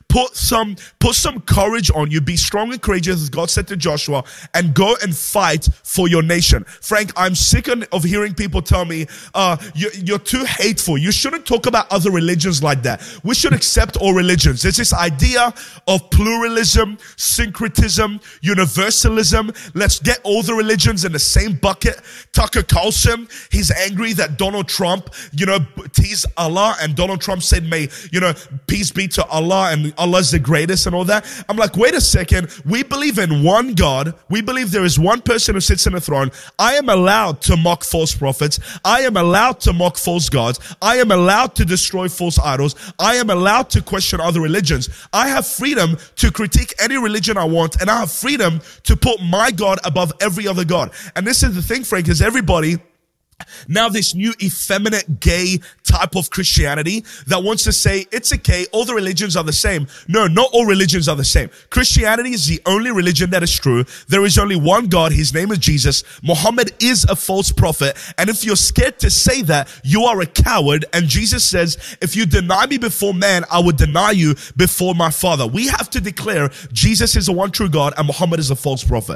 put some courage on you. Be strong and courageous, as God said to Joshua, and go and fight for your nation. Frank, I'm sick of hearing people tell me, you're too hateful. You shouldn't talk about other religions like that. We should accept all religions. There's this idea of pluralism, syncretism, universalism. Let's get all the religions in the same bucket. Tucker Carlson, he's angry that Donald Trump, teased Allah, and Donald Trump said, may, peace be to Allah, and Allah's the greatest and all that. I'm like, wait a second. We believe in one God. We believe there is one person who sits on the throne. I am allowed to mock false prophets. I am allowed to mock false gods. I am allowed to destroy false idols. I am allowed to question other religions. I have freedom to critique any religion I want, and I have freedom to put my God above every other God. And this is the thing, Frank, is everybody now this new effeminate gay type of Christianity that wants to say it's okay, all the religions are the same. No, not all religions are the same. Christianity is the only religion that is true. There is only one God. His name is Jesus. Muhammad is a false prophet. And if you're scared to say that, you are a coward. And Jesus says, if you deny me before man, I would deny you before my Father. We have to declare Jesus is the one true God and Muhammad is a false prophet.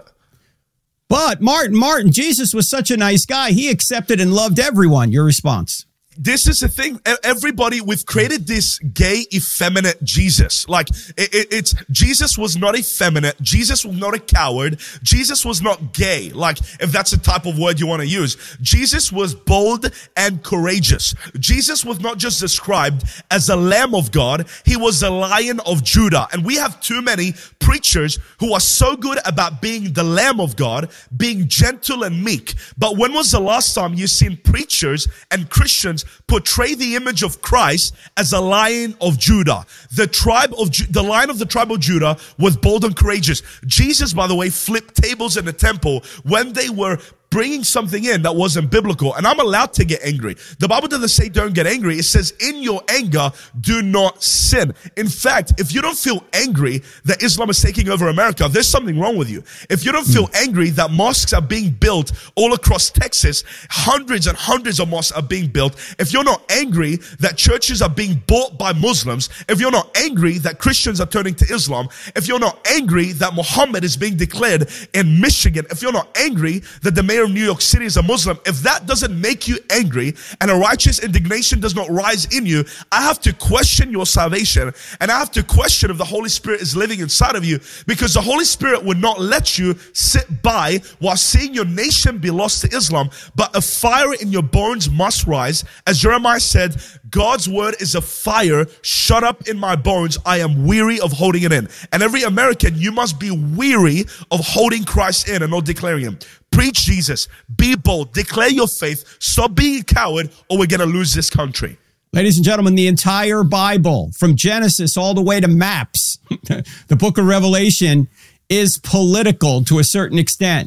But Martin, Jesus was such a nice guy. He accepted and loved everyone. Your response? This is the thing. Everybody, we've created this gay, effeminate Jesus. Like, it's Jesus was not effeminate. Jesus was not a coward. Jesus was not gay. Like, if that's the type of word you want to use. Jesus was bold and courageous. Jesus was not just described as a Lamb of God. He was the Lion of Judah. And we have too many preachers who are so good about being the Lamb of God, being gentle and meek. But when was the last time you've seen preachers and Christians portray the image of Christ as a Lion of Judah? The Lion of the tribe of Judah was bold and courageous. Jesus, by the way, flipped tables in the temple when they were bringing something in that wasn't biblical. And I'm allowed to get angry. The Bible doesn't say don't get angry. It says in your anger, do not sin. In fact, if you don't feel angry that Islam is taking over America, there's something wrong with you. If you don't feel angry that mosques are being built all across Texas, hundreds and hundreds of mosques are being built. If you're not angry that churches are being bought by Muslims, if you're not angry that Christians are turning to Islam, if you're not angry that Muhammad is being declared in Michigan, if you're not angry that the mayor of New York City is a Muslim, if that doesn't make you angry and a righteous indignation does not rise in you, I have to question your salvation, and I have to question if the Holy Spirit is living inside of you, because the Holy Spirit would not let you sit by while seeing your nation be lost to Islam, but a fire in your bones must rise. As Jeremiah said, God's word is a fire shut up in my bones. I am weary of holding it in. And every American, you must be weary of holding Christ in and not declaring him. Preach Jesus. Be bold. Declare your faith. Stop being a coward, or we're going to lose this country. Ladies and gentlemen, the entire Bible, from Genesis all the way to maps, the book of Revelation, is political to a certain extent.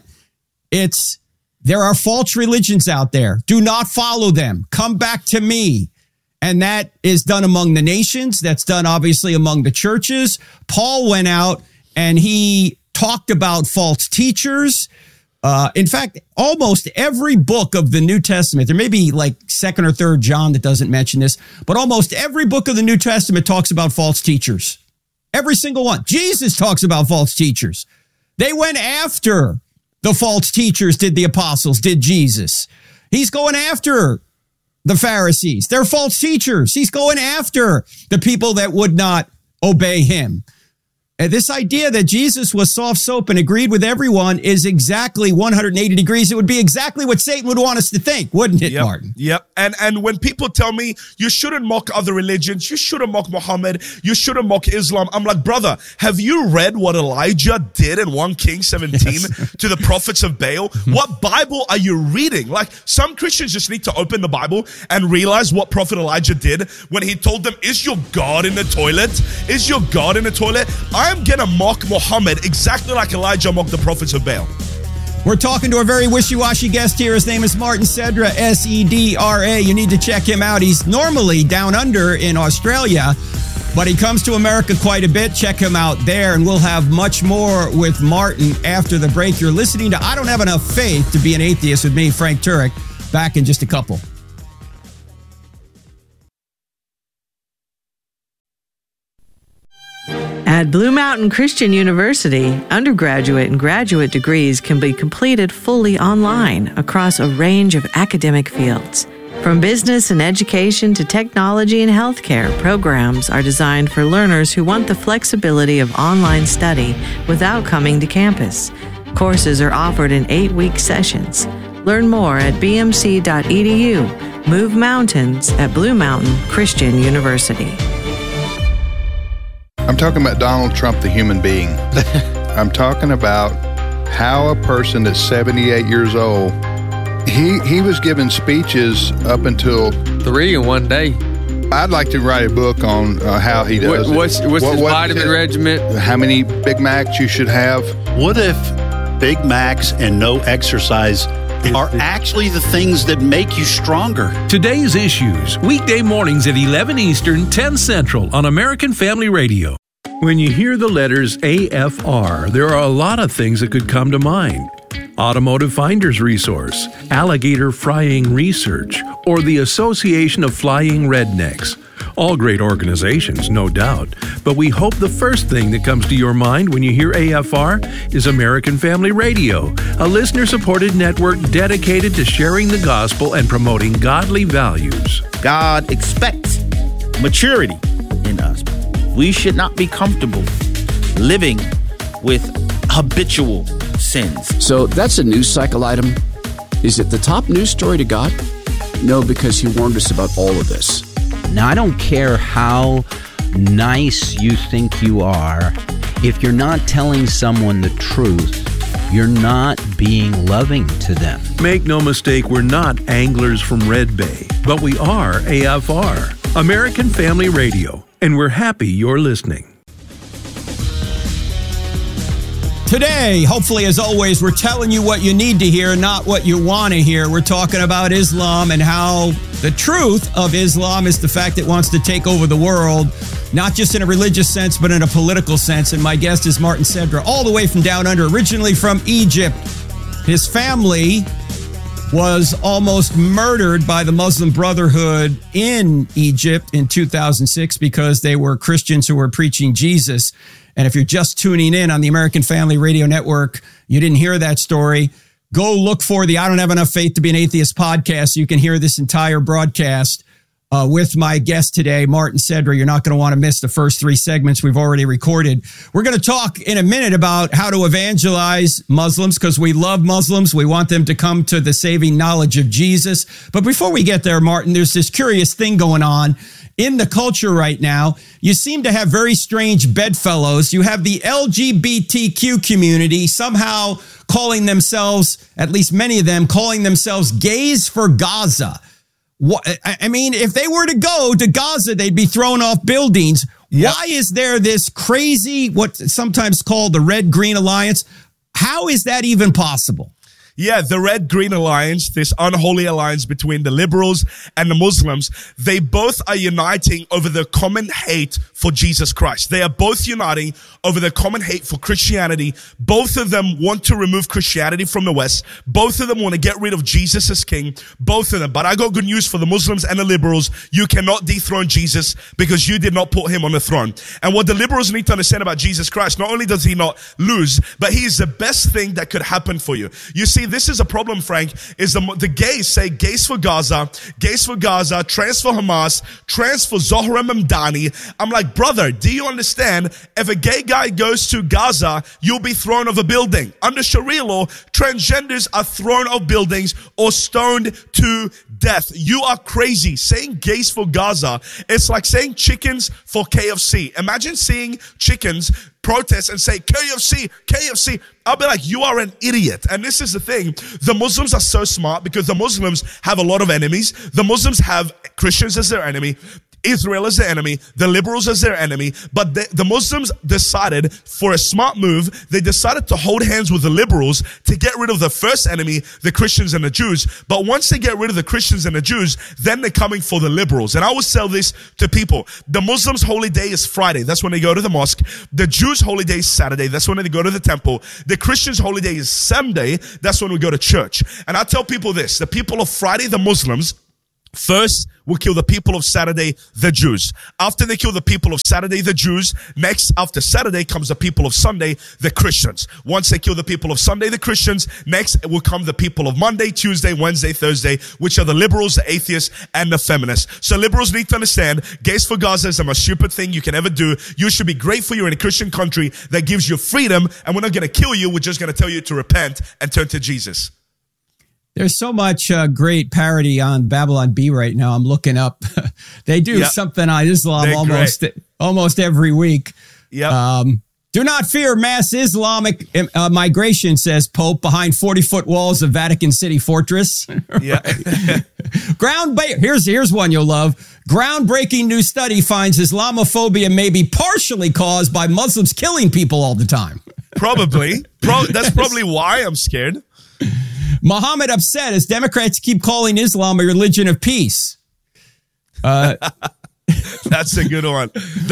There are false religions out there. Do not follow them. Come back to me. And that is done among the nations. That's done, obviously, among the churches. Paul went out and he talked about false teachers. In fact, almost every book of the New Testament, there may be like 2nd or 3rd John that doesn't mention this, but almost every book of the New Testament talks about false teachers. Every single one. Jesus talks about false teachers. They went after the false teachers, did the apostles, did Jesus. He's going after the Pharisees. They're false teachers. He's going after the people that would not obey him. And this idea that Jesus was soft soap and agreed with everyone is exactly 180 degrees. It would be exactly what Satan would want us to think, wouldn't it, Martin? Yep. And when people tell me you shouldn't mock other religions, you shouldn't mock Muhammad, you shouldn't mock Islam, I'm like, brother, have you read what Elijah did in 1 Kings 17 to the prophets of Baal? What Bible are you reading? Like, some Christians just need to open the Bible and realize what Prophet Elijah did when he told them, is your God in the toilet? Is your God in the toilet? I'm going to mock Muhammad exactly like Elijah mocked the prophets of Baal. We're talking to a very wishy-washy guest here. His name is Martin Sedra, S-E-D-R-A. You need to check him out. He's normally down under in Australia, but he comes to America quite a bit. Check him out there, and we'll have much more with Martin after the break. You're listening to I Don't Have Enough Faith to Be an Atheist with me, Frank Turek. Back in just a couple. At Blue Mountain Christian University, undergraduate and graduate degrees can be completed fully online across a range of academic fields. From business and education to technology and healthcare, programs are designed for learners who want the flexibility of online study without coming to campus. Courses are offered in 8-week sessions. Learn more at bmc.edu. Move mountains at Blue Mountain Christian University. I'm talking about Donald Trump, the human being. I'm talking about how a person that's 78 years old, he was giving speeches up until 3 in one day. I'd like to write a book on how he does What's his vitamin regimen? How many Big Macs you should have. What if Big Macs and no exercise are actually the things that make you stronger? Today's Issues, weekday mornings at 11 Eastern, 10 Central on American Family Radio. When you hear the letters AFR, there are a lot of things that could come to mind. Automotive Finder's Resource, Alligator Frying Research, or the Association of Flying Rednecks. All great organizations, no doubt, but we hope the first thing that comes to your mind when you hear AFR is American Family Radio, a listener-supported network dedicated to sharing the gospel and promoting godly values. God expects maturity in us. We should not be comfortable living with habitual sins. So that's a news cycle item. Is it the top news story to God? No, because he warned us about all of this. Now, I don't care how nice you think you are. If you're not telling someone the truth, you're not being loving to them. Make no mistake, we're not anglers from Red Bay, but we are AFR, American Family Radio, and we're happy you're listening. Today, hopefully, as always, we're telling you what you need to hear, not what you want to hear. We're talking about Islam and how the truth of Islam is the fact it wants to take over the world, not just in a religious sense, but in a political sense. And my guest is Martin Cedra, all the way from down under, originally from Egypt. His family was almost murdered by the Muslim Brotherhood in Egypt in 2006 because they were Christians who were preaching Jesus. And if you're just tuning in on the American Family Radio Network, you didn't hear that story, go look for the I Don't Have Enough Faith to Be an Atheist podcast. You can hear this entire broadcast with my guest today, Martin Cedra. You're not going to want to miss the first 3 segments we've already recorded. We're going to talk in a minute about how to evangelize Muslims because we love Muslims. We want them to come to the saving knowledge of Jesus. But before we get there, Martin, there's this curious thing going on in the culture right now. You seem to have very strange bedfellows. You have the LGBTQ community somehow calling themselves, at least many of them, calling themselves gays for Gaza. I mean, if they were to go to Gaza, they'd be thrown off buildings. Yep. Why is there this crazy, what's sometimes called the Red-Green Alliance? How is that even possible? Yeah, the Red-Green Alliance, this unholy alliance between the liberals and the Muslims, they both are uniting over the common hate for Jesus Christ. They are both uniting over the common hate for Christianity. Both of them want to remove Christianity from the West. Both of them want to get rid of Jesus as king. Both of them. But I got good news for the Muslims and the liberals. You cannot dethrone Jesus because you did not put him on the throne. And what the liberals need to understand about Jesus Christ, not only does he not lose, but he is the best thing that could happen for you. You see, this is a problem, Frank, is the gays say gays for Gaza, trans for Hamas, trans for Zohra Mamdani. I'm like, brother, do you understand? If a gay guy goes to Gaza, you'll be thrown off a building. Under Sharia law, transgenders are thrown off buildings or stoned to death. You are crazy. Saying gays for Gaza, it's like saying chickens for KFC. Imagine seeing chickens protest and say KFC. I'll be like, you are an idiot. And this is the thing. The Muslims are so smart because the Muslims have a lot of enemies. The Muslims have Christians as their enemy, Israel as their enemy, the liberals as their enemy. But the Muslims decided, for a smart move, they decided to hold hands with the liberals to get rid of the first enemy, the Christians and the Jews. But once they get rid of the Christians and the Jews, then they're coming for the liberals. And I always tell this to people. The Muslims' holy day is Friday. That's when they go to the mosque. The Jews' holy day is Saturday. That's when they go to the temple. The Christians' holy day is Sunday. That's when we go to church. And I tell people this. The people of Friday, the Muslims, First, we'll kill the people of Saturday, the Jews. After they kill the people of Saturday, the Jews, next, after Saturday, comes the people of Sunday, the Christians. Once they kill the people of Sunday, the Christians, next will come the people of Monday, Tuesday, Wednesday, Thursday, which are the liberals, the atheists, and the feminists. So liberals need to understand, Gays for Gaza is the most stupid thing you can ever do. You should be grateful you're in a Christian country that gives you freedom, and we're not going to kill you, we're just going to tell you to repent and turn to Jesus. There's so much great parody on Babylon Bee right now. I'm looking up. They do something on Islam almost every week. Yep. Do not fear mass Islamic migration, says Pope, behind 40-foot walls of Vatican City fortress. Yeah. Here's one you'll love. Groundbreaking new study finds Islamophobia may be partially caused by Muslims killing people all the time. Probably. That's probably why I'm scared. Muhammad upset as Democrats keep calling Islam a religion of peace. That's a good one.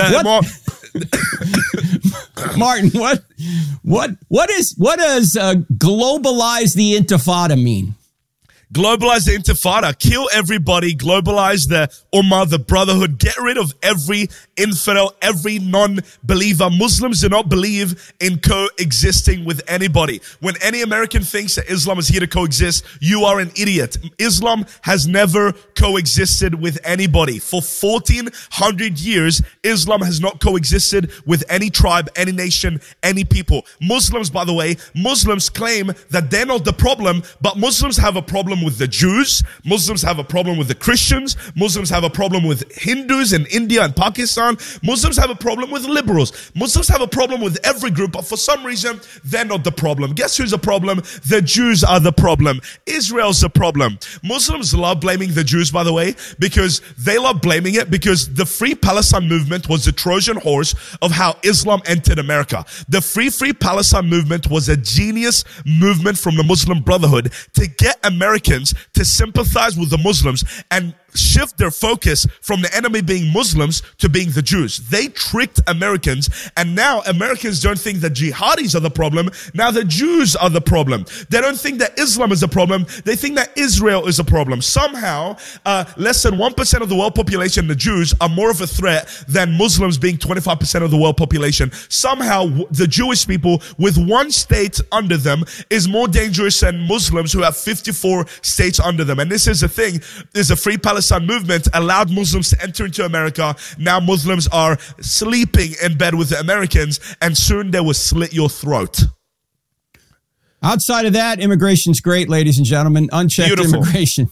Martin, what does globalize the Intifada mean? Globalize the Intifada, kill everybody, globalize the Ummah, the brotherhood, get rid of every infidel, every non-believer. Muslims do not believe in coexisting with anybody. When any American thinks that Islam is here to coexist, you are an idiot. Islam has never coexisted with anybody. For 1400 years, Islam has not coexisted with any tribe, any nation, any people. Muslims, by the way, Muslims claim that they're not the problem, but Muslims have a problem with the Jews. Muslims have a problem with the Christians. Muslims have a problem with Hindus in India and Pakistan. Muslims have a problem with liberals. Muslims have a problem with every group, but for some reason, they're not the problem. Guess who's the problem? The Jews are the problem. Israel's the problem. Muslims love blaming the Jews, by the way, because they love blaming it because the Free Palestine movement was the Trojan horse of how Islam entered America. The Free Palestine movement was a genius movement from the Muslim Brotherhood to get Americans to sympathize with the Muslims and shift their focus from the enemy being Muslims to being the Jews. They tricked Americans, and now Americans don't think that jihadis are the problem. Now the Jews are the problem. They don't think that Islam is a problem. They think that Israel is a problem. Somehow, less than 1% of the world population, the Jews, are more of a threat than Muslims being 25% of the world population. Somehow, the Jewish people with one state under them is more dangerous than Muslims who have 54 states under them. And this is the thing, is a Free Palestine movement allowed Muslims to enter into America. Now Muslims are sleeping in bed with the Americans, and soon they will slit your throat. Outside of that, immigration's great, ladies and gentlemen. Unchecked immigration.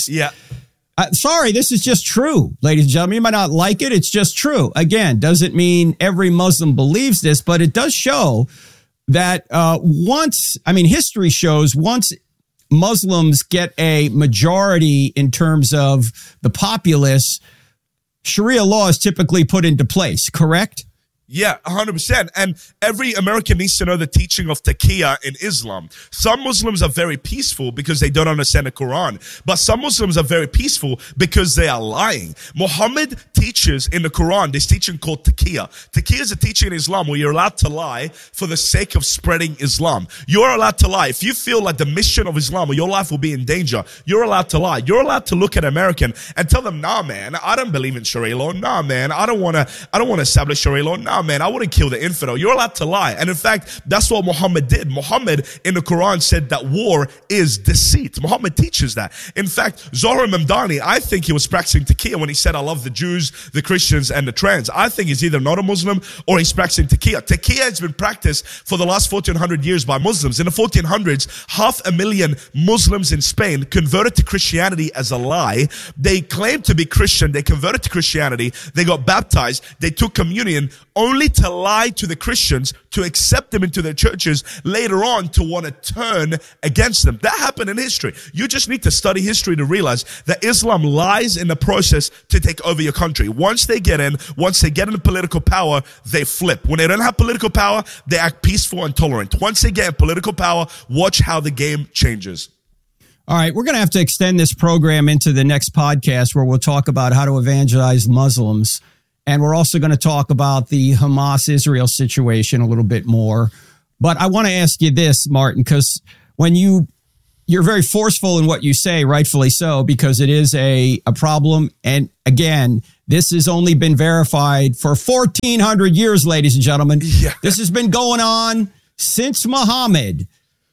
Sorry, this is just true, ladies and gentlemen. You might not like it. It's just true. Again, doesn't mean every Muslim believes this, but it does show that history shows once Muslims get a majority in terms of the populace, Sharia law is typically put into place, correct? Yeah, 100%. And every American needs to know the teaching of taqiyya in Islam. Some Muslims are very peaceful because they don't understand the Quran. But some Muslims are very peaceful because they are lying. Muhammad teaches in the Quran this teaching called taqiyya. Taqiyya is a teaching in Islam where you're allowed to lie for the sake of spreading Islam. You're allowed to lie. If you feel like the mission of Islam or your life will be in danger, you're allowed to lie. You're allowed to look at an American and tell them, nah, man, I don't believe in Sharia law. Nah, man, I don't want to establish Sharia law. Nah, man, I wouldn't kill the infidel. You're allowed to lie. And in fact, that's what Muhammad did. Muhammad in the Quran said that war is deceit. Muhammad teaches that. In fact, Zohar Mamdani, I think he was practicing taqiyya when he said, I love the Jews, the Christians, and the trans. I think he's either not a Muslim or he's practicing taqiyya. Taqiyya has been practiced for the last 1400 years by Muslims. In the 1400s, 500,000 Muslims in Spain converted to Christianity as a lie. They claimed to be Christian. They converted to Christianity. They got baptized. They took communion only to lie to the Christians, to accept them into their churches, later on to want to turn against them. That happened in history. You just need to study history to realize that Islam lies in the process to take over your country. Once they get into political power, they flip. When they don't have political power, they act peaceful and tolerant. Once they get in political power, watch how the game changes. All right, we're going to have to extend this program into the next podcast where we'll talk about how to evangelize Muslims. And we're also going to talk about the Hamas-Israel situation a little bit more. But I want to ask you this, Martin, because when you You're very forceful in what you say, rightfully so, because it is a problem. And again, this has only been verified for 1,400 years, ladies and gentlemen. Yeah. This has been going on since Muhammad.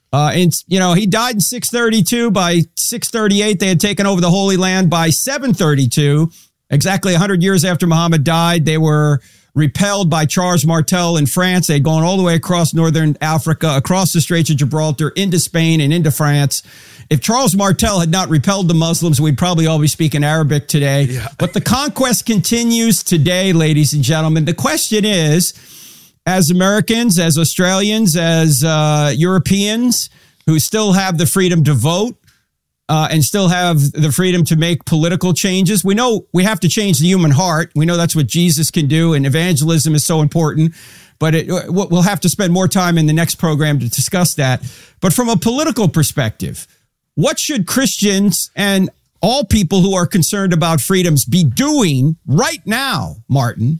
He died in 632. By 638, they had taken over the Holy Land. By 732, exactly 100 years after Muhammad died, they were repelled by Charles Martel in France. They had gone all the way across northern Africa, across the Straits of Gibraltar, into Spain and into France. If Charles Martel had not repelled the Muslims, we'd probably all be speaking Arabic today. Yeah. But the conquest continues today, ladies and gentlemen. The question is, as Americans, as Australians, as Europeans who still have the freedom to vote, and still have the freedom to make political changes. We know we have to change the human heart. We know that's what Jesus can do, and evangelism is so important. But we'll have to spend more time in the next program to discuss that. But from a political perspective, what should Christians and all people who are concerned about freedoms be doing right now, Martin,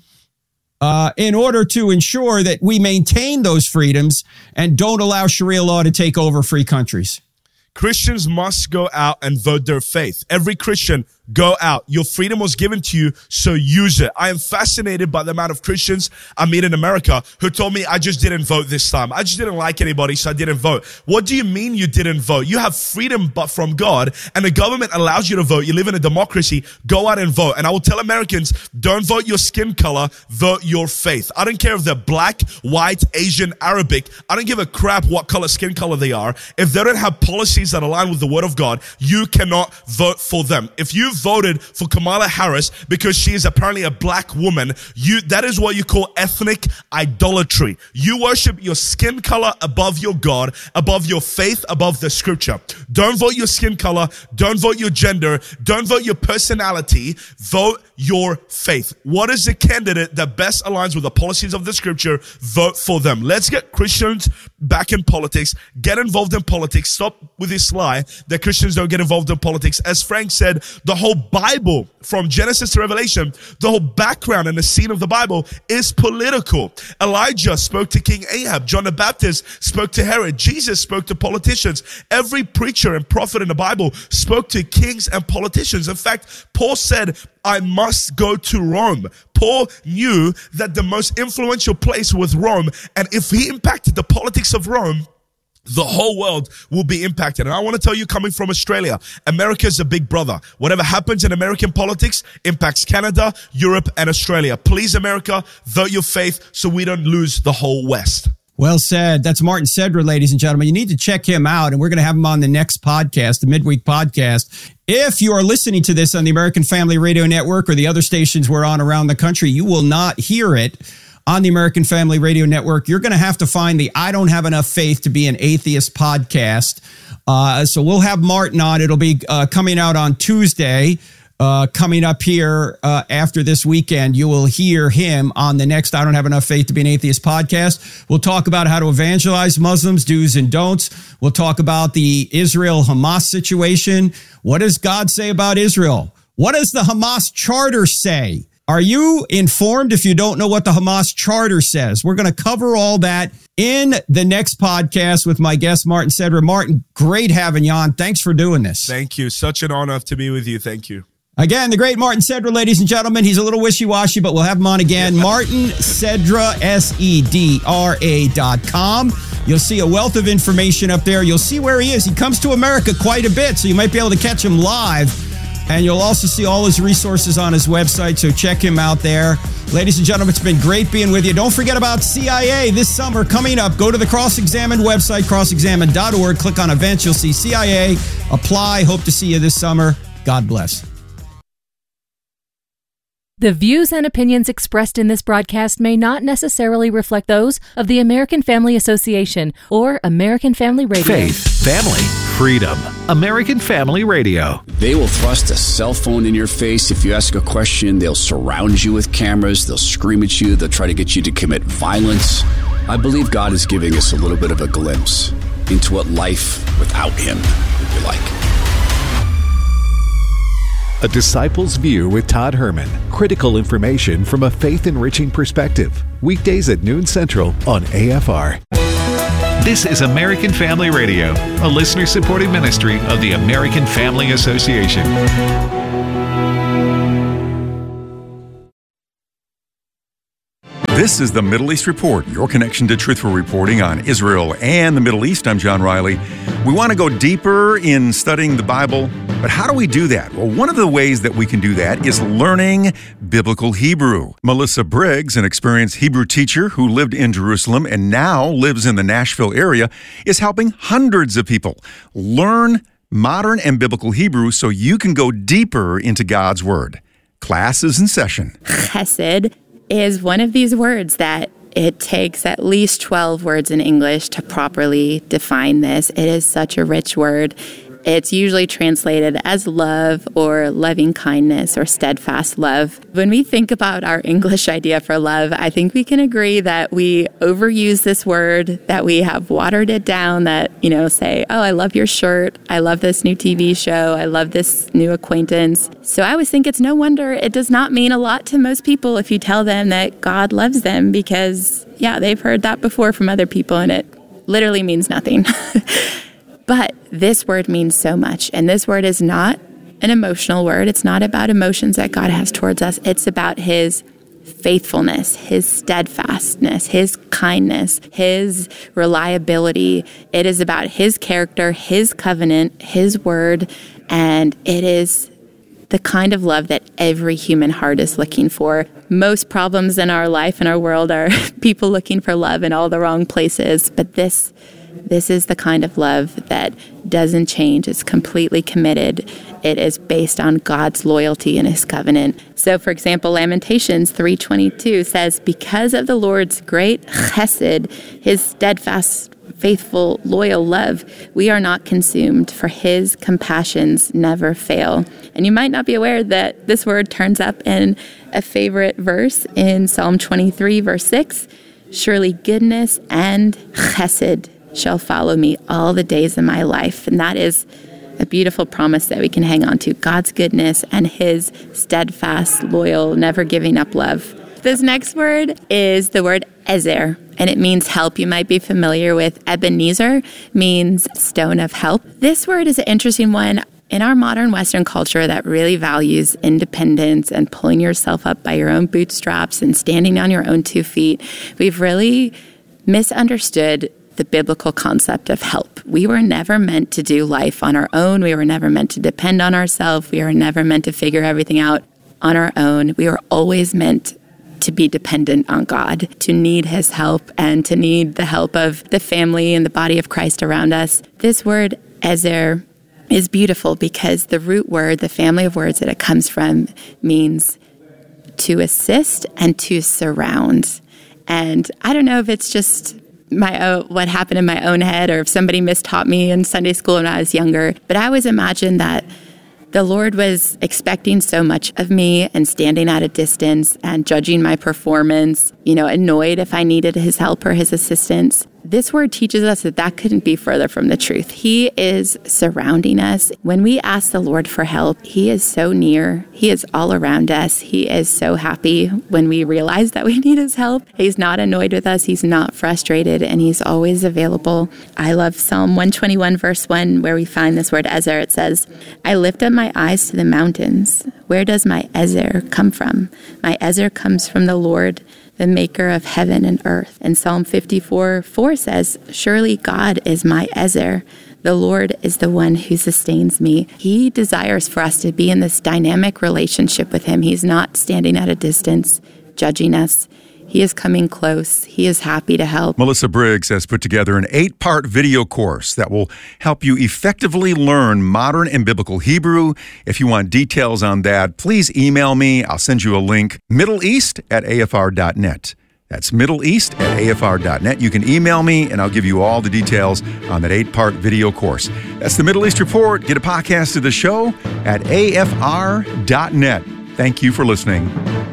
in order to ensure that we maintain those freedoms and don't allow Sharia law to take over free countries? Christians must go out and vote their faith. Every Christian, go out. Your freedom was given to you, so use it. I am fascinated by the amount of Christians I meet in America who told me, I just didn't vote this time. I just didn't like anybody, so I didn't vote. What do you mean you didn't vote? You have freedom but from God, and the government allows you to vote. You live in a democracy. Go out and vote. And I will tell Americans, don't vote your skin color, vote your faith. I don't care if they're black, white, Asian, Arabic. I don't give a crap what skin color they are. If they don't have policies that align with the word of God, you cannot vote for them. If you voted for Kamala Harris because she is apparently a black woman, that is what you call ethnic idolatry. You worship your skin color above your God, above your faith, above the scripture. Don't vote your skin color. Don't vote your gender. Don't vote your personality. Vote your faith. What is the candidate that best aligns with the policies of the scripture? Vote for them. Let's get Christians back in politics. Get involved in politics. Stop with this lie that Christians don't get involved in politics. As Frank said, the whole Bible, from Genesis to Revelation, the whole background and the scene of the Bible is political. Elijah spoke to King Ahab. John the Baptist spoke to Herod. Jesus spoke to politicians. Every preacher and prophet in the Bible spoke to kings and politicians. In fact, Paul said, I must go to Rome. Paul knew that the most influential place was Rome, and if he impacted the politics of Rome, the whole world will be impacted. And I want to tell you, coming from Australia, America is a big brother. Whatever happens in American politics impacts Canada, Europe, and Australia. Please, America, vote your faith so we don't lose the whole West. Well said. That's Martin Cedra, ladies and gentlemen. You need to check him out, and we're going to have him on the next podcast, the Midweek Podcast. If you are listening to this on the American Family Radio Network or the other stations we're on around the country, you will not hear it on the American Family Radio Network. You're going to have to find the I Don't Have Enough Faith to Be an Atheist podcast. So we'll have Martin on. It'll be coming out on Tuesday. Coming up here after this weekend, you will hear him on the next I Don't Have Enough Faith to Be an Atheist podcast. We'll talk about how to evangelize Muslims, do's and don'ts. We'll talk about the Israel-Hamas situation. What does God say about Israel? What does the Hamas charter say? Are you informed if you don't know what the Hamas charter says? We're going to cover all that in the next podcast with my guest, Martin Cedra. Martin, great having you on. Thanks for doing this. Thank you. Such an honor to be with you. Thank you. Again, the great Martin Cedra, ladies and gentlemen. He's a little wishy-washy, but we'll have him on again. Martin Cedra, Cedra.com. You'll see a wealth of information up there. You'll see where he is. He comes to America quite a bit, so you might be able to catch him live. And you'll also see all his resources on his website, so check him out there. Ladies and gentlemen, it's been great being with you. Don't forget about CIA this summer coming up. Go to the Cross-Examine website, crossexamine.org. Click on events. You'll see CIA. Apply. Hope to see you this summer. God bless. The views and opinions expressed in this broadcast may not necessarily reflect those of the American Family Association or American Family Radio. Faith, family, freedom. American Family Radio. They will thrust a cell phone in your face. If you ask a question, they'll surround you with cameras. They'll scream at you. They'll try to get you to commit violence. I believe God is giving us a little bit of a glimpse into what life without Him would be like. A Disciple's View with Todd Herman. Critical information from a faith-enriching perspective. Weekdays at noon Central on AFR. This is American Family Radio, a listener-supported ministry of the American Family Association. This is the Middle East Report, your connection to truthful reporting on Israel and the Middle East. I'm John Riley. We want to go deeper in studying the Bible, but how do we do that? Well, one of the ways that we can do that is learning biblical Hebrew. Melissa Briggs, an experienced Hebrew teacher who lived in Jerusalem and now lives in the Nashville area, is helping hundreds of people learn modern and biblical Hebrew so you can go deeper into God's Word. Class is in session. Chesed is one of these words that it takes at least 12 words in English to properly define this. It is such a rich word. It's usually translated as love or loving kindness or steadfast love. When we think about our English idea for love, I think we can agree that we overuse this word, that we have watered it down, that, say, oh, I love your shirt. I love this new TV show. I love this new acquaintance. So I always think it's no wonder it does not mean a lot to most people if you tell them that God loves them because, they've heard that before from other people and it literally means nothing. But this word means so much. And this word is not an emotional word. It's not about emotions that God has towards us. It's about his faithfulness, his steadfastness, his kindness, his reliability. It is about his character, his covenant, his word. And it is the kind of love that every human heart is looking for. Most problems in our life and our world are people looking for love in all the wrong places. But this is the kind of love that doesn't change. It's completely committed. It is based on God's loyalty and his covenant. So, for example, Lamentations 3:22 says, because of the Lord's great chesed, his steadfast, faithful, loyal love, we are not consumed, for his compassions never fail. And you might not be aware that this word turns up in a favorite verse in Psalm 23, verse 6. Surely goodness and chesed shall follow me all the days of my life. And that is a beautiful promise that we can hang on to. God's goodness and his steadfast, loyal, never giving up love. This next word is the word ezer, and it means help. You might be familiar with Ebenezer, means stone of help. This word is an interesting one. In our modern Western culture that really values independence and pulling yourself up by your own bootstraps and standing on your own 2 feet, we've really misunderstood the biblical concept of help. We were never meant to do life on our own. We were never meant to depend on ourselves. We were never meant to figure everything out on our own. We were always meant to be dependent on God, to need his help and to need the help of the family and the body of Christ around us. This word, ezer, is beautiful because the root word, the family of words that it comes from, means to assist and to surround. And I don't know if it's just what happened in my own head or if somebody mistaught me in Sunday school when I was younger, but I always imagined that the Lord was expecting so much of me and standing at a distance and judging my performance, annoyed if I needed his help or his assistance. This word teaches us that couldn't be further from the truth. He is surrounding us. When we ask the Lord for help, he is so near. He is all around us. He is so happy when we realize that we need his help. He's not annoyed with us. He's not frustrated, and he's always available. I love Psalm 121, verse 1, where we find this word ezer. It says, I lift up my eyes to the mountains. Where does my ezer come from? My ezer comes from the Lord, the maker of heaven and earth. And Psalm 54:4 says, surely God is my ezer. The Lord is the one who sustains me. He desires for us to be in this dynamic relationship with him. He's not standing at a distance, judging us. He is coming close. He is happy to help. Melissa Briggs has put together an 8-part video course that will help you effectively learn modern and biblical Hebrew. If you want details on that, please email me. I'll send you a link, middleeast@afr.net. That's middleeast@afr.net. You can email me, and I'll give you all the details on that 8-part video course. That's the Middle East Report. Get a podcast of the show at afr.net. Thank you for listening.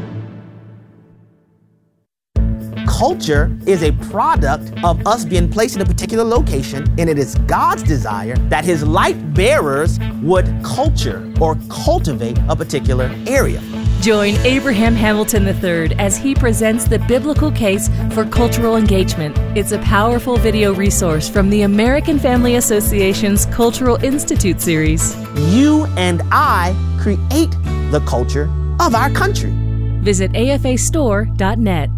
Culture is a product of us being placed in a particular location, and it is God's desire that his light bearers would culture or cultivate a particular area. Join Abraham Hamilton III as he presents the biblical case for cultural engagement. It's a powerful video resource from the American Family Association's Cultural Institute series. You and I create the culture of our country. Visit afastore.net.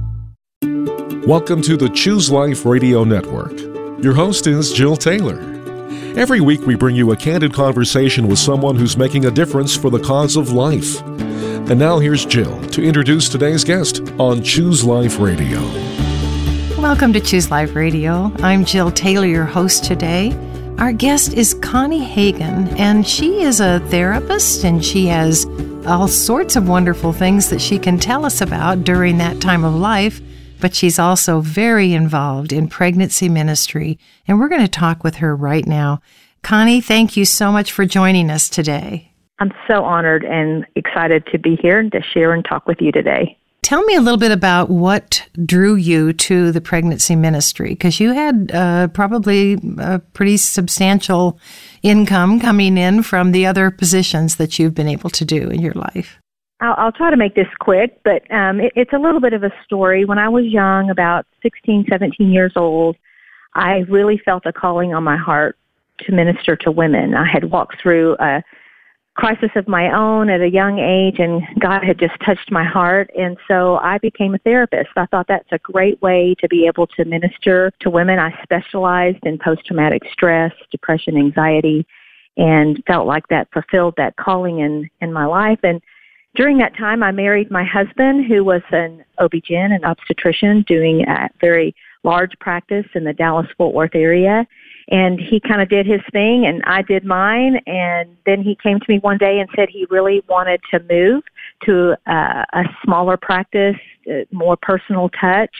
Welcome to the Choose Life Radio Network. Your host is Jill Taylor. Every week we bring you a candid conversation with someone who's making a difference for the cause of life. And now here's Jill to introduce today's guest on Choose Life Radio. Welcome to Choose Life Radio. I'm Jill Taylor, your host today. Our guest is Connie Hagen, and she is a therapist, and she has all sorts of wonderful things that she can tell us about during that time of life, but she's also very involved in pregnancy ministry, and we're going to talk with her right now. Connie, thank you so much for joining us today. I'm so honored and excited to be here and to share and talk with you today. Tell me a little bit about what drew you to the pregnancy ministry, because you had probably a pretty substantial income coming in from the other positions that you've been able to do in your life. I'll try to make this quick, but it's a little bit of a story. When I was young, about 16, 17 years old, I really felt a calling on my heart to minister to women. I had walked through a crisis of my own at a young age, and God had just touched my heart, and so I became a therapist. I thought that's a great way to be able to minister to women. I specialized in post-traumatic stress, depression, anxiety, and felt like that fulfilled that calling in my life. And during that time, I married my husband, who was an OB-GYN, an obstetrician, doing a very large practice in the Dallas-Fort Worth area. And he kind of did his thing, and I did mine. And then he came to me one day and said he really wanted to move to a smaller practice, more personal touch.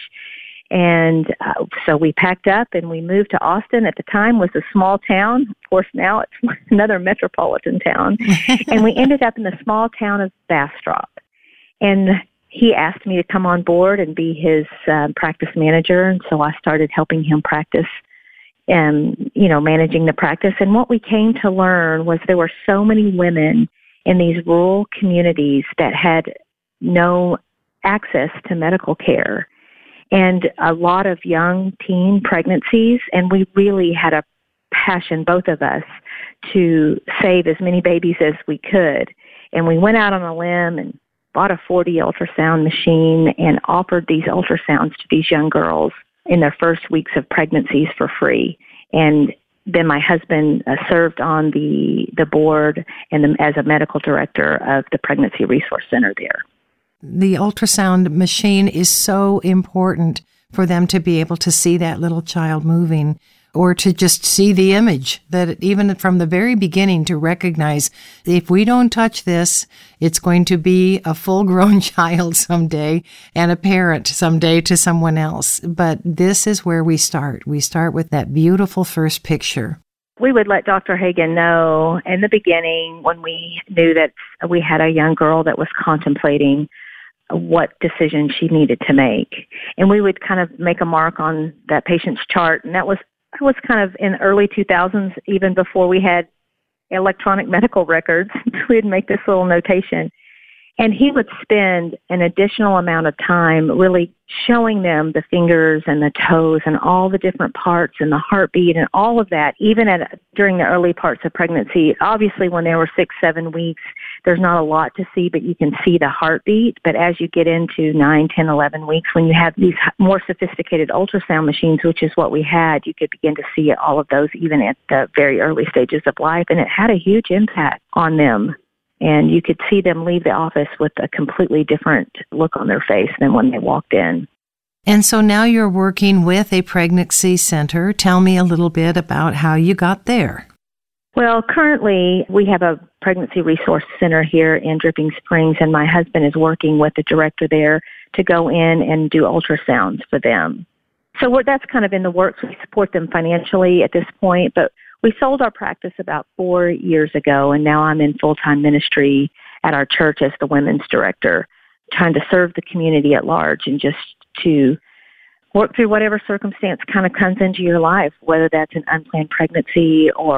And so we packed up and we moved to Austin. At the time, was a small town. Of course, now it's another metropolitan town. And we ended up in the small town of Bastrop. And he asked me to come on board and be his practice manager. And so I started helping him practice and, managing the practice. And what we came to learn was there were so many women in these rural communities that had no access to medical care and a lot of young teen pregnancies. And we really had a passion, both of us, to save as many babies as we could. And we went out on a limb and bought a 4D ultrasound machine and offered these ultrasounds to these young girls in their first weeks of pregnancies for free. And then my husband served on the board and as a medical director of the Pregnancy Resource Center there. The ultrasound machine is so important for them to be able to see that little child moving, or to just see the image, that even from the very beginning to recognize if we don't touch this, it's going to be a full-grown child someday and a parent someday to someone else. But this is where we start. We start with that beautiful first picture. We would let Dr. Hagen know in the beginning when we knew that we had a young girl that was contemplating what decision she needed to make. And we would kind of make a mark on that patient's chart, and that was kind of in the early 2000s, even before we had electronic medical records. We'd make this little notation. And he would spend an additional amount of time really showing them the fingers and the toes and all the different parts and the heartbeat and all of that, even during the early parts of pregnancy. Obviously, when they were 6, 7 weeks, there's not a lot to see, but you can see the heartbeat. But as you get into 9, 10, 11 weeks, when you have these more sophisticated ultrasound machines, which is what we had, you could begin to see all of those even at the very early stages of life. And it had a huge impact on them. And you could see them leave the office with a completely different look on their face than when they walked in. And so now you're working with a pregnancy center. Tell me a little bit about how you got there. Well, currently we have a pregnancy resource center here in Dripping Springs, and my husband is working with the director there to go in and do ultrasounds for them. So that's kind of in the works. We support them financially at this point, but we sold our practice about 4 years ago, and now I'm in full-time ministry at our church as the women's director, trying to serve the community at large and just to work through whatever circumstance kind of comes into your life, whether that's an unplanned pregnancy or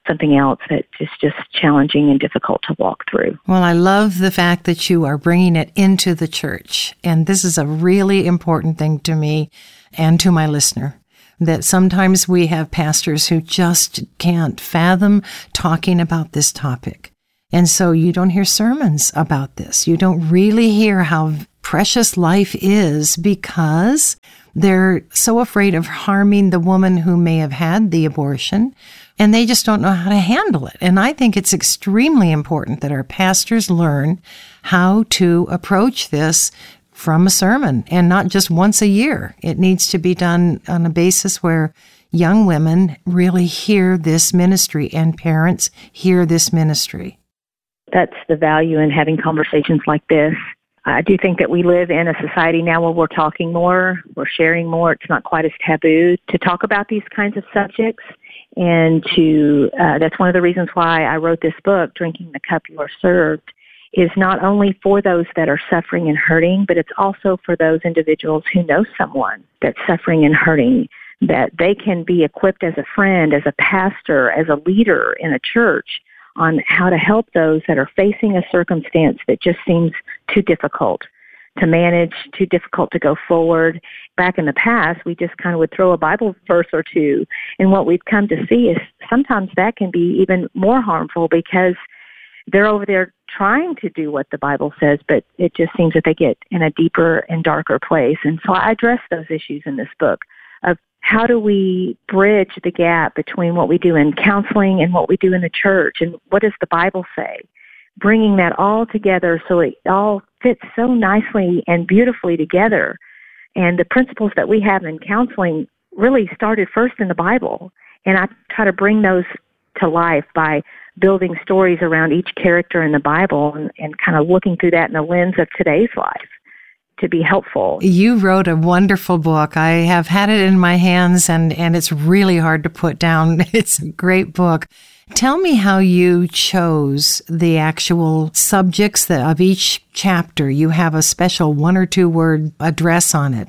something else that is just challenging and difficult to walk through. Well, I love the fact that you are bringing it into the church. And this is a really important thing to me and to my listener, that sometimes we have pastors who just can't fathom talking about this topic. And so you don't hear sermons about this. You don't really hear how precious life is because they're so afraid of harming the woman who may have had the abortion, and they just don't know how to handle it. And I think it's extremely important that our pastors learn how to approach this from a sermon and not just once a year. It needs to be done on a basis where young women really hear this ministry and parents hear this ministry. That's the value in having conversations like this. I do think that we live in a society now where we're talking more, we're sharing more. It's not quite as taboo to talk about these kinds of subjects. And that's one of the reasons why I wrote this book, Drinking the Cup You Are Served, is not only for those that are suffering and hurting, but it's also for those individuals who know someone that's suffering and hurting, that they can be equipped as a friend, as a pastor, as a leader in a church on how to help those that are facing a circumstance that just seems too difficult to manage, too difficult to go forward. Back in the past, we just kind of would throw a Bible verse or two, and what we've come to see is sometimes that can be even more harmful because they're over there trying to do what the Bible says, but it just seems that they get in a deeper and darker place. And so I address those issues in this book of how do we bridge the gap between what we do in counseling and what we do in the church, and what does the Bible say? Bringing that all together so it all fits so nicely and beautifully together. And the principles that we have in counseling really started first in the Bible. And I try to bring those to life by building stories around each character in the Bible and kind of looking through that in the lens of today's life to be helpful. You wrote a wonderful book. I have had it in my hands, and it's really hard to put down. It's a great book. Tell me how you chose the actual subjects of each chapter. You have a special 1 or 2 word address on it.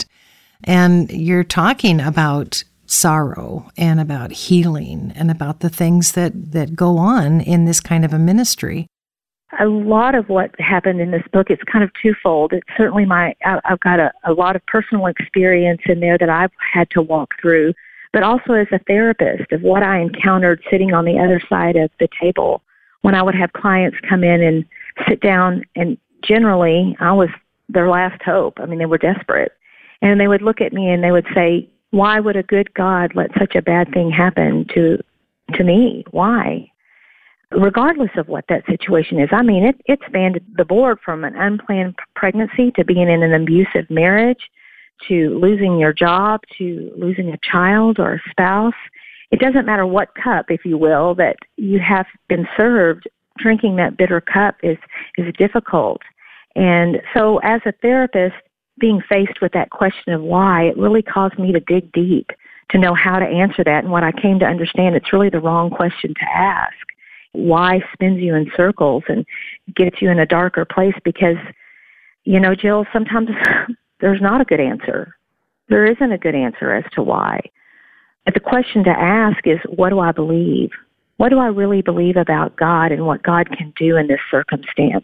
And you're talking about sorrow and about healing and about the things that go on in this kind of a ministry. A lot of what happened in this book is kind of twofold. It's certainly I've got a lot of personal experience in there that I've had to walk through, but also as a therapist of what I encountered sitting on the other side of the table when I would have clients come in and sit down, and generally I was their last hope. I mean, they were desperate. And they would look at me and they would say, why would a good God let such a bad thing happen to me? Why? Regardless of what that situation is. I mean, it spanned the board from an unplanned pregnancy to being in an abusive marriage to losing your job to losing a child or a spouse. It doesn't matter what cup, if you will, that you have been served. Drinking that bitter cup is difficult. And so as a therapist, being faced with that question of why, it really caused me to dig deep to know how to answer that. And what I came to understand, it's really the wrong question to ask. Why spins you in circles and gets you in a darker place because, Jill, sometimes there's not a good answer. There isn't a good answer as to why. But the question to ask is, what do I believe? What do I really believe about God and what God can do in this circumstance?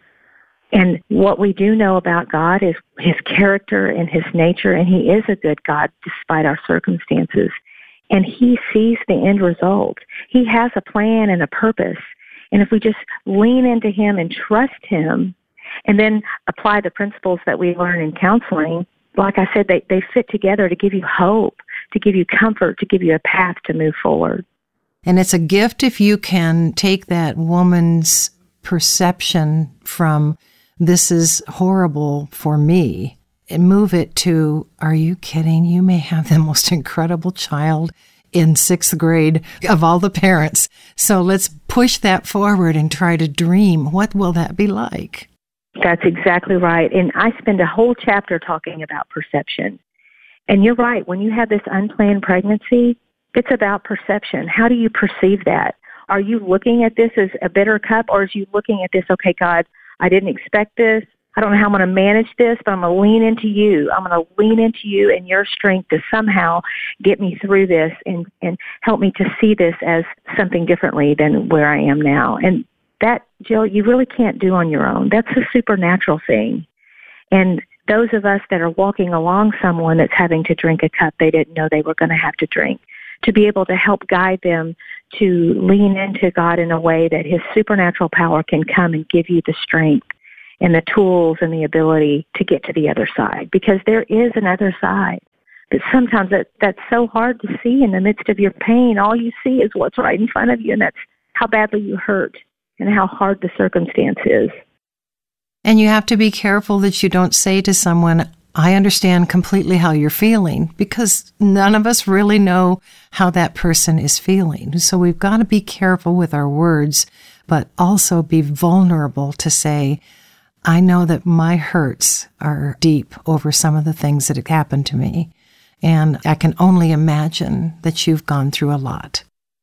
And what we do know about God is His character and His nature, and He is a good God despite our circumstances. And He sees the end result. He has a plan and a purpose. And if we just lean into Him and trust Him, and then apply the principles that we learn in counseling, like I said, they fit together to give you hope, to give you comfort, to give you a path to move forward. And it's a gift if you can take that woman's perception from this is horrible for me and move it to, are you kidding? You may have the most incredible child in 6th grade of all the parents. So let's push that forward and try to dream. What will that be like? That's exactly right. And I spend a whole chapter talking about perception. And you're right. When you have this unplanned pregnancy, it's about perception. How do you perceive that? Are you looking at this as a bitter cup, or are you looking at this, okay, God, I didn't expect this. I don't know how I'm going to manage this, but I'm going to lean into you. I'm going to lean into you and your strength to somehow get me through this and help me to see this as something differently than where I am now. And that, Jill, you really can't do on your own. That's a supernatural thing. And those of us that are walking along someone that's having to drink a cup they didn't know they were going to have to drink, to be able to help guide them to lean into God in a way that His supernatural power can come and give you the strength and the tools and the ability to get to the other side. Because there is another side. But sometimes that's so hard to see in the midst of your pain. All you see is what's right in front of you, and that's how badly you hurt and how hard the circumstance is. And you have to be careful that you don't say to someone, I understand completely how you're feeling, because none of us really know how that person is feeling. So we've got to be careful with our words, but also be vulnerable to say, I know that my hurts are deep over some of the things that have happened to me, and I can only imagine that you've gone through a lot.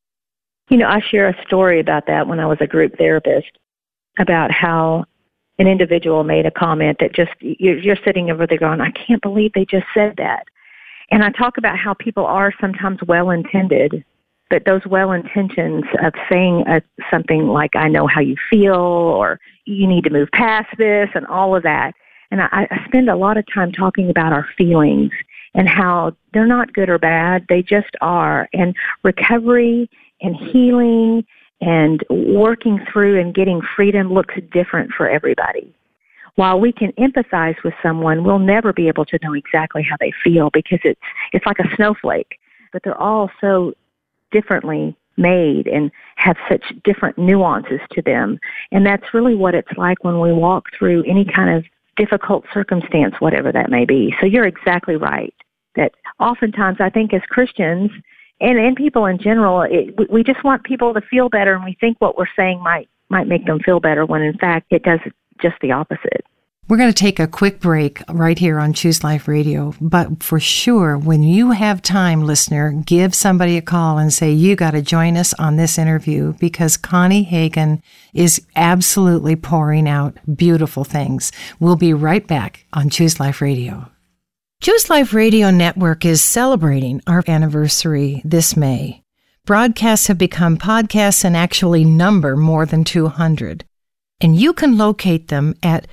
You know, I share a story about that when I was a group therapist, about how an individual made a comment that just, you're sitting over there going, I can't believe they just said that. And I talk about how people are sometimes well-intended, but those well-intentions of saying something like, I know how you feel, or you need to move past this, and all of that. And I spend a lot of time talking about our feelings and how they're not good or bad. They just are. And recovery and healing and working through and getting freedom looks different for everybody. While we can empathize with someone, we'll never be able to know exactly how they feel, because it's like a snowflake. But they're all so differently made and have such different nuances to them. And that's really what it's like when we walk through any kind of difficult circumstance, whatever that may be. So you're exactly right, that oftentimes I think as Christians and people in general, we just want people to feel better, and we think what we're saying might make them feel better, when in fact it does just the opposite. We're going to take a quick break right here on Choose Life Radio. But for sure, when you have time, listener, give somebody a call and say, you got to join us on this interview, because Connie Hagen is absolutely pouring out beautiful things. We'll be right back on Choose Life Radio. Choose Life Radio Network is celebrating our anniversary this May. Broadcasts have become podcasts and actually number more than 200. And you can locate them at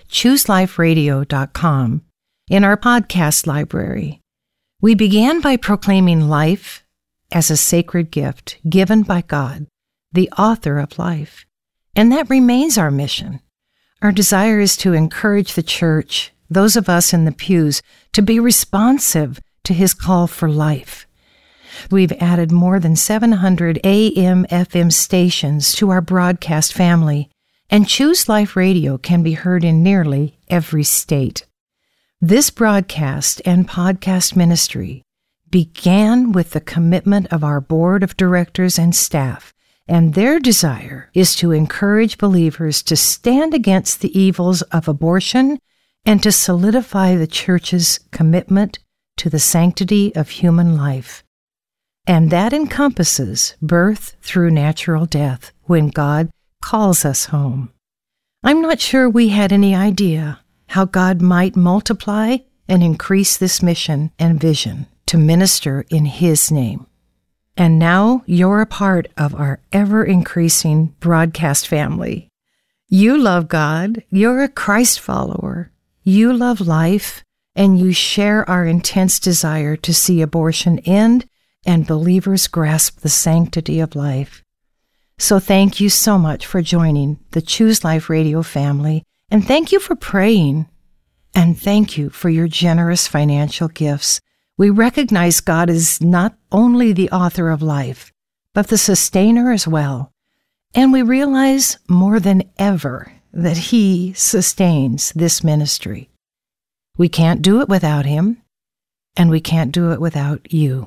chooseliferadio.com in our podcast library. We began by proclaiming life as a sacred gift given by God, the author of life. And that remains our mission. Our desire is to encourage the church, those of us in the pews, to be responsive to His call for life. We've added more than 700 AM/FM stations to our broadcast family, and Choose Life Radio can be heard in nearly every state. This broadcast and podcast ministry began with the commitment of our board of directors and staff, and their desire is to encourage believers to stand against the evils of abortion and to solidify the church's commitment to the sanctity of human life. And that encompasses birth through natural death when God calls us home. I'm not sure we had any idea how God might multiply and increase this mission and vision to minister in His name. And now you're a part of our ever-increasing broadcast family. You love God, you're a Christ follower, you love life, and you share our intense desire to see abortion end and believers grasp the sanctity of life. So thank you so much for joining the Choose Life Radio family, and thank you for praying, and thank you for your generous financial gifts. We recognize God is not only the author of life, but the sustainer as well, and we realize more than ever that He sustains this ministry. We can't do it without Him, and we can't do it without you.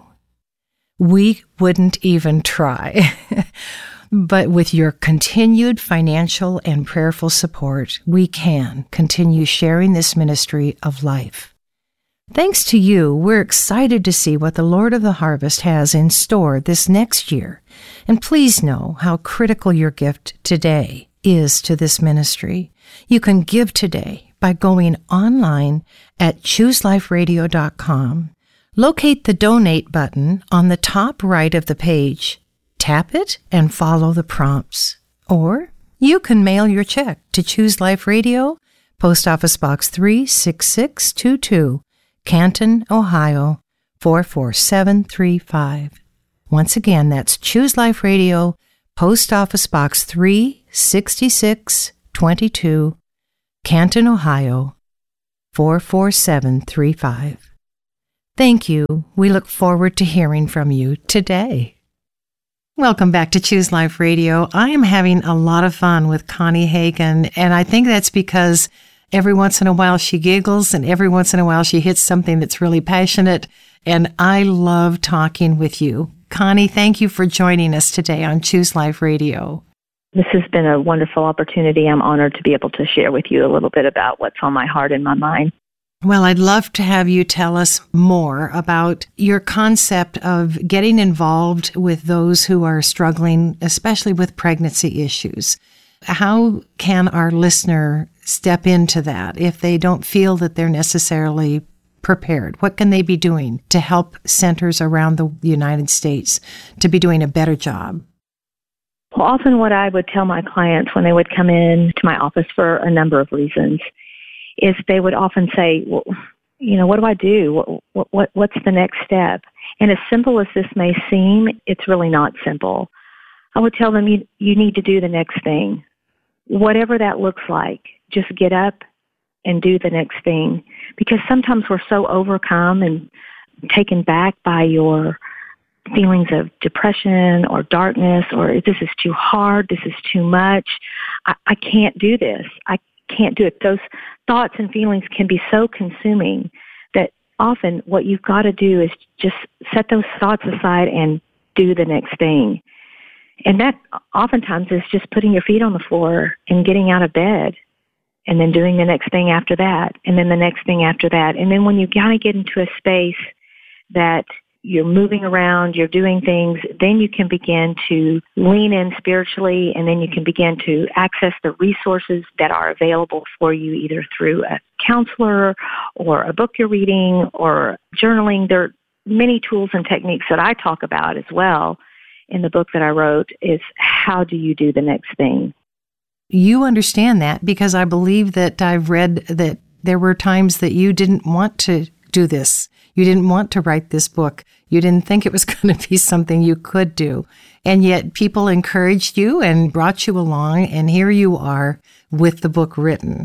We wouldn't even try. But with your continued financial and prayerful support, we can continue sharing this ministry of life. Thanks to you, we're excited to see what the Lord of the Harvest has in store this next year. And please know how critical your gift today is to this ministry. You can give today by going online at chooseliferadio.com. Locate the donate button on the top right of the page. Tap it and follow the prompts. Or you can mail your check to Choose Life Radio, Post Office Box 36622, Canton, Ohio 44735. Once again, that's Choose Life Radio, Post Office Box 36622, Canton, Ohio 44735. Thank you. We look forward to hearing from you today. Welcome back to Choose Life Radio. I am having a lot of fun with Connie Hagen, and I think that's because every once in a while she giggles, and every once in a while she hits something that's really passionate, and I love talking with you. Connie, thank you for joining us today on Choose Life Radio. This has been a wonderful opportunity. I'm honored to be able to share with you a little bit about what's on my heart and my mind. Well, I'd love to have you tell us more about your concept of getting involved with those who are struggling, especially with pregnancy issues. How can our listener step into that if they don't feel that they're necessarily prepared? What can they be doing to help centers around the United States to be doing a better job? Well, often what I would tell my clients when they would come in to my office for a number of reasons is they would often say, well, what do I do? What's the next step? And as simple as this may seem, it's really not simple. I would tell them you need to do the next thing. Whatever that looks like, just get up and do the next thing. Because sometimes we're so overcome and taken back by your feelings of depression or darkness, or this is too hard, this is too much, I can't do this, I can't do it. Those thoughts and feelings can be so consuming that often what you've got to do is just set those thoughts aside and do the next thing. And that oftentimes is just putting your feet on the floor and getting out of bed and then doing the next thing after that and then the next thing after that. And then when you kind of get into a space that you're moving around, you're doing things, then you can begin to lean in spiritually, and then you can begin to access the resources that are available for you either through a counselor or a book you're reading or journaling. There are many tools and techniques that I talk about as well in the book that I wrote is how do you do the next thing? You understand that because I believe that I've read that there were times that you didn't want to do this. You didn't want to write this book. You didn't think it was going to be something you could do. And yet people encouraged you and brought you along, and here you are with the book written.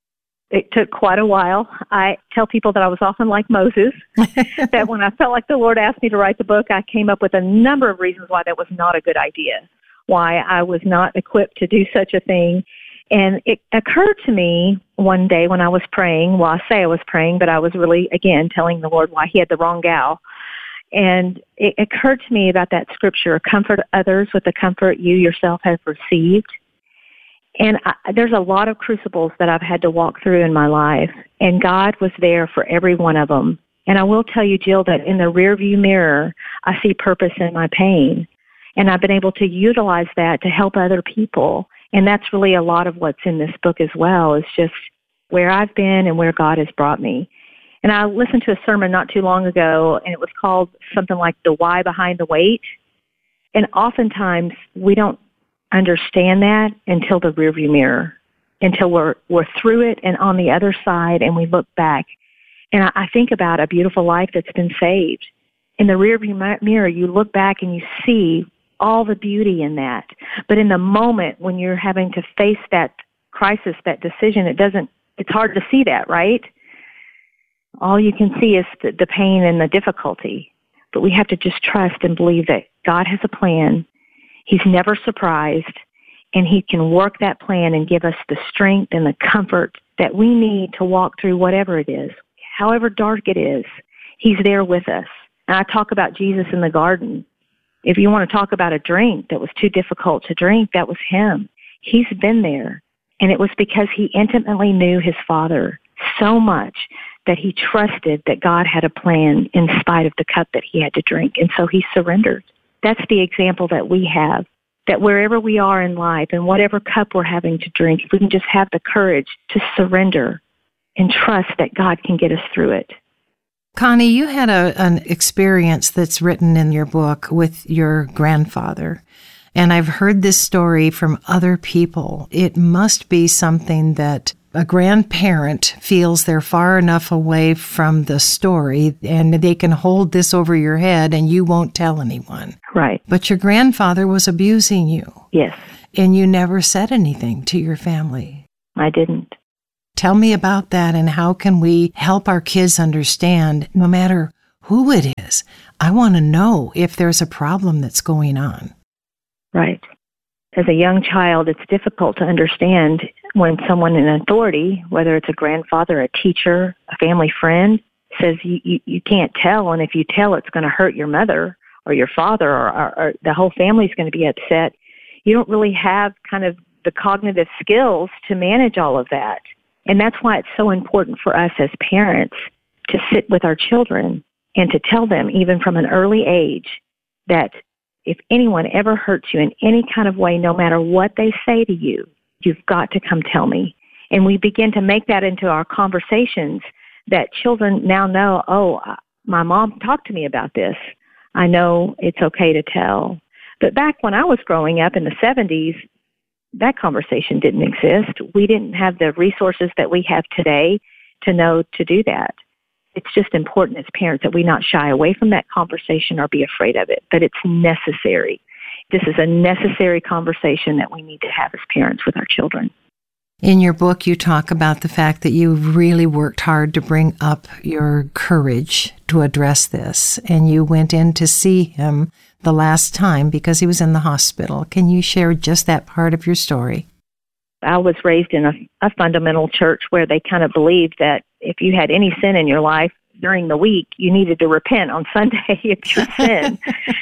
It took quite a while. I tell people that I was often like Moses, that when I felt like the Lord asked me to write the book, I came up with a number of reasons why that was not a good idea, why I was not equipped to do such a thing. And it occurred to me one day when I was praying, well, I say I was praying, but I was really, again, telling the Lord why he had the wrong gal. And it occurred to me about that scripture, comfort others with the comfort you yourself have received. And there's a lot of crucibles that I've had to walk through in my life, and God was there for every one of them. And I will tell you, Jill, that in the rearview mirror, I see purpose in my pain. And I've been able to utilize that to help other people. And that's really a lot of what's in this book as well, is just where I've been and where God has brought me. And I listened to a sermon not too long ago, and it was called something like The Why Behind the Wait. And oftentimes we don't understand that until the rearview mirror, until we're through it and on the other side, and we look back. And I think about a beautiful life that's been saved. In the rearview mirror, you look back and you see all the beauty in that. But in the moment when you're having to face that crisis, that decision, it's hard to see that, right? All you can see is the pain and the difficulty. But we have to just trust and believe that God has a plan. He's never surprised, and he can work that plan and give us the strength and the comfort that we need to walk through whatever it is. However dark it is, he's there with us. And I talk about Jesus in the garden. If you want to talk about a drink that was too difficult to drink, that was him. He's been there. And it was because he intimately knew his Father so much that he trusted that God had a plan in spite of the cup that he had to drink. And so he surrendered. That's the example that we have, that wherever we are in life and whatever cup we're having to drink, if we can just have the courage to surrender and trust that God can get us through it. Connie, you had an experience that's written in your book with your grandfather, and I've heard this story from other people. It must be something that a grandparent feels they're far enough away from the story and they can hold this over your head and you won't tell anyone. Right. But your grandfather was abusing you. Yes. And you never said anything to your family. I didn't. Tell me about that, and how can we help our kids understand, no matter who it is, I want to know if there's a problem that's going on. Right. As a young child, it's difficult to understand when someone in authority, whether it's a grandfather, a teacher, a family friend, says you can't tell, and if you tell, it's going to hurt your mother or your father or the whole family's going to be upset. You don't really have kind of the cognitive skills to manage all of that. And that's why it's so important for us as parents to sit with our children and to tell them, even from an early age, that if anyone ever hurts you in any kind of way, no matter what they say to you, you've got to come tell me. And we begin to make that into our conversations that children now know, oh, my mom talked to me about this. I know it's okay to tell. But back when I was growing up in the 70s, that conversation didn't exist. We didn't have the resources that we have today to know to do that. It's just important as parents that we not shy away from that conversation or be afraid of it, but it's necessary. This is a necessary conversation that we need to have as parents with our children. In your book, you talk about the fact that you really worked hard to bring up your courage to address this, and you went in to see him the last time because he was in the hospital. Can you share just that part of your story? I was raised in a fundamental church where they kind of believed that if you had any sin in your life during the week, you needed to repent on Sunday of your sin.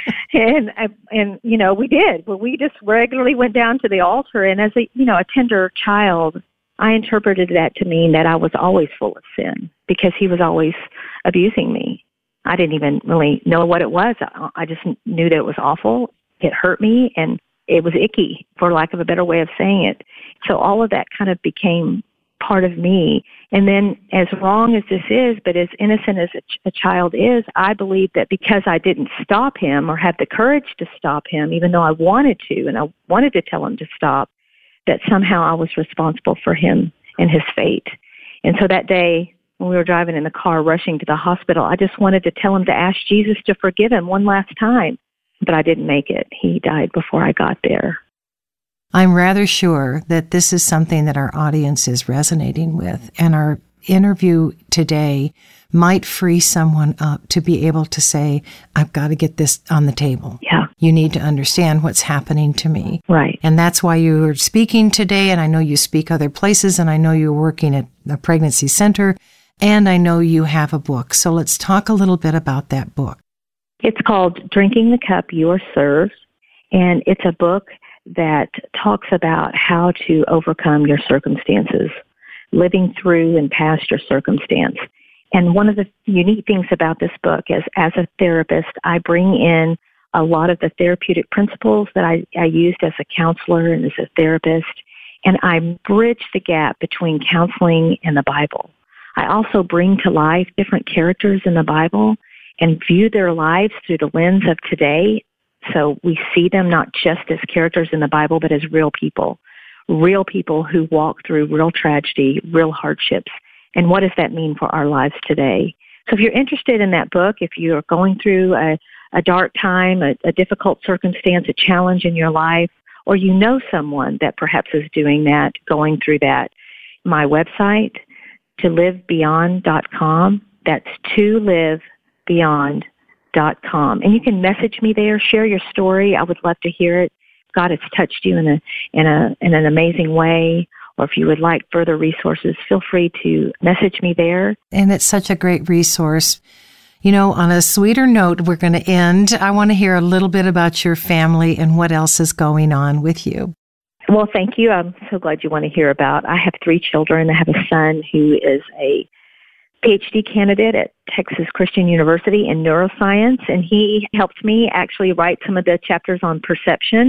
And you know, we did. Well, we just regularly went down to the altar, and as a tender child, I interpreted that to mean that I was always full of sin because he was always abusing me. I didn't even really know what it was. I just knew that it was awful. It hurt me, and it was icky, for lack of a better way of saying it. So all of that kind of became part of me. And then, as wrong as this is, but as innocent as a child is, I believe that because I didn't stop him or have the courage to stop him, even though I wanted to, and I wanted to tell him to stop, that somehow I was responsible for him and his fate. And so that day, when we were driving in the car, rushing to the hospital, I just wanted to tell him to ask Jesus to forgive him one last time. But I didn't make it. He died before I got there. I'm rather sure that this is something that our audience is resonating with, and our interview today might free someone up to be able to say, I've got to get this on the table. Yeah. You need to understand what's happening to me. Right. And that's why you're speaking today, and I know you speak other places, and I know you're working at a pregnancy center, and I know you have a book. So let's talk a little bit about that book. It's called Drinking the Cup You Are Served, and it's a book that talks about how to overcome your circumstances, living through and past your circumstance. And one of the unique things about this book is, as a therapist, I bring in a lot of the therapeutic principles that I used as a counselor and as a therapist, and I bridge the gap between counseling and the Bible. I also bring to life different characters in the Bible and view their lives through the lens of today. So we see them not just as characters in the Bible, but as real people who walk through real tragedy, real hardships. And what does that mean for our lives today? So if you're interested in that book, if you're going through a dark time, a difficult circumstance, a challenge in your life, or you know someone that perhaps is doing that, going through that, my website, tolivebeyond.com, that's tolivebeyond.com. And you can message me there, share your story. I would love to hear it. God has touched you in an amazing way. Or if you would like further resources, feel free to message me there. And it's such a great resource. You know, on a sweeter note, we're going to end. I want to hear a little bit about your family and what else is going on with you. Well, thank you. I'm so glad you want to hear about. I have 3 children. I have a son who is a PhD candidate at Texas Christian University in neuroscience, and he helped me actually write some of the chapters on perception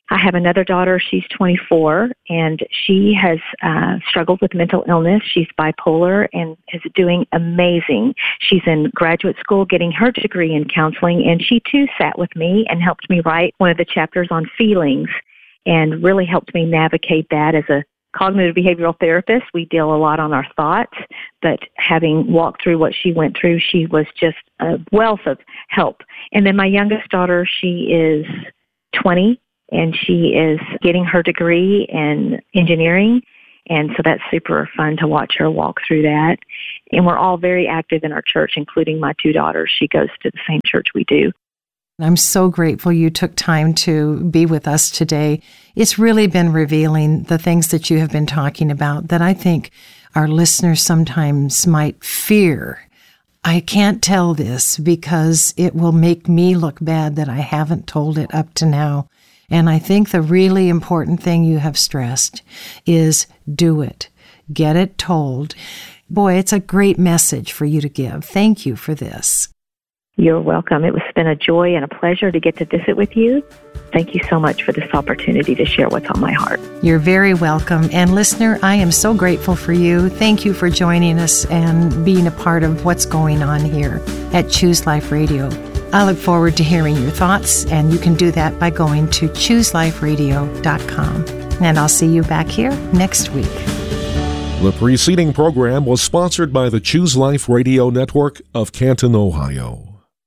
I have another daughter. She's 24, and she has struggled with mental illness. She's bipolar and is doing amazing. She's in graduate school getting her degree in counseling, and she too sat with me and helped me write one of the chapters on feelings and really helped me navigate that. As a cognitive behavioral therapist, we deal a lot on our thoughts, but having walked through what she went through, she was just a wealth of help. And then my youngest daughter, she is 20, and she is getting her degree in engineering. And so that's super fun to watch her walk through that. And we're all very active in our church, including my 2 daughters. She goes to the same church we do. I'm so grateful you took time to be with us today. It's really been revealing, the things that you have been talking about, that I think our listeners sometimes might fear. I can't tell this because it will make me look bad that I haven't told it up to now. And I think the really important thing you have stressed is do it. Get it told. Boy, it's a great message for you to give. Thank you for this. You're welcome. It's been a joy and a pleasure to get to visit with you. Thank you so much for this opportunity to share what's on my heart. You're very welcome. And listener, I am so grateful for you. Thank you for joining us and being a part of what's going on here at Choose Life Radio. I look forward to hearing your thoughts, and you can do that by going to chooseliferadio.com. And I'll see you back here next week. The preceding program was sponsored by the Choose Life Radio Network of Canton, Ohio.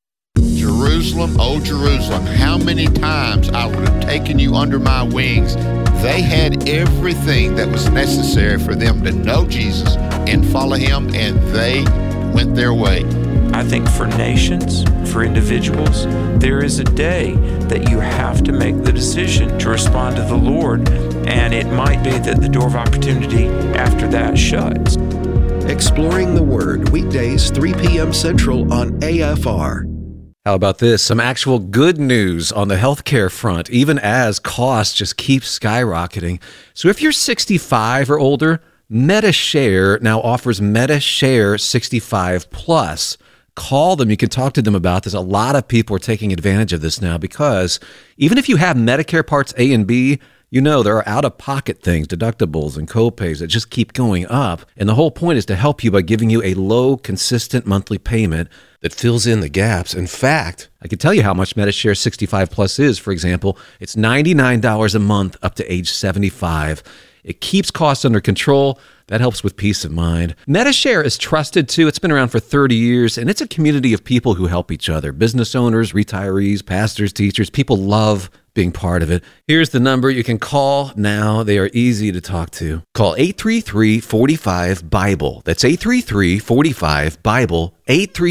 Jerusalem, oh Jerusalem, how many times I would have taken you under my wings. They had everything that was necessary for them to know Jesus and follow him, and they went their way. I think for nations, for individuals, there is a day that you have to make the decision to respond to the Lord, and it might be that the door of opportunity after that shuts. Exploring the Word, weekdays 3 p.m. Central on AFR. How about this? Some actual good news on the healthcare front, even as costs just keep skyrocketing. So if you're 65 or older, MediShare now offers MediShare 65 Plus. Call them. You can talk to them about this. A lot of people are taking advantage of this now because even if you have Medicare Parts A and B, you know there are out-of-pocket things, deductibles and co-pays that just keep going up. And the whole point is to help you by giving you a low, consistent monthly payment that fills in the gaps. In fact, I can tell you how much MediShare 65 Plus is. For example, it's $99 a month up to age 75. It keeps costs under control. That helps with peace of mind. MediShare is trusted too. It's been around for 30 years, and it's a community of people who help each other. Business owners, retirees, pastors, teachers. People love being part of it. Here's the number you can call now. They are easy to talk to. Call 833-45-BIBLE. That's 833-45-BIBLE.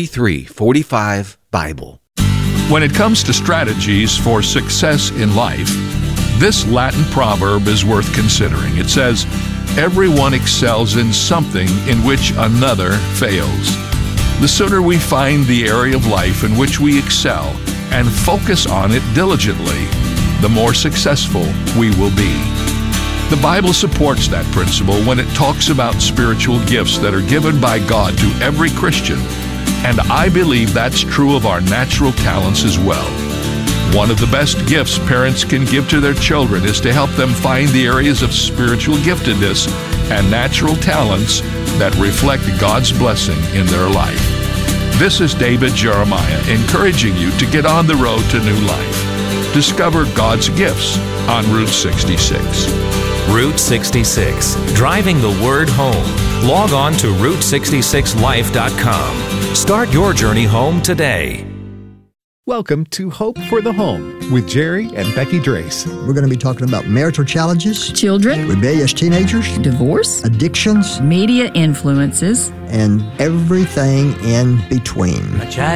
833-45-BIBLE. When it comes to strategies for success in life, this Latin proverb is worth considering. It says, "Everyone excels in something in which another fails." The sooner we find the area of life in which we excel and focus on it diligently, the more successful we will be. The Bible supports that principle when it talks about spiritual gifts that are given by God to every Christian, and I believe that's true of our natural talents as well. One of the best gifts parents can give to their children is to help them find the areas of spiritual giftedness and natural talents that reflect God's blessing in their life. This is David Jeremiah encouraging you to get on the road to new life. Discover God's gifts on Route 66. Route 66, driving the word home. Log on to Route66Life.com. Start your journey home today. Welcome to Hope for the Home with Jerry and Becky Drace. We're going to be talking about marital challenges, children, rebellious teenagers, divorce, addictions, media influences, and everything in between. I tried